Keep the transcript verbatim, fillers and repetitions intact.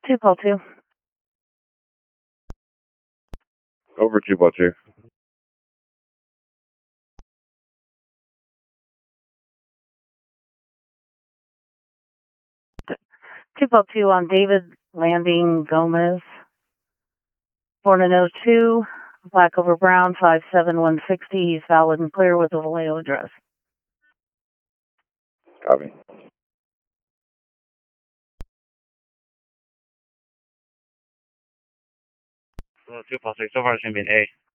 two Paul two. Over two Paul two. two Paul two on David Landing Gomez. Born in oh two, black over brown, five seven, one sixty. He's valid and clear with a Vallejo address. Copy. So two Paul six, so far it's going to be an A.